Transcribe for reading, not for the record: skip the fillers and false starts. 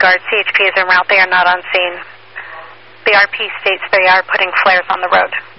disregard. CHP is en route. They are not on scene. The RP states they are putting flares on the road.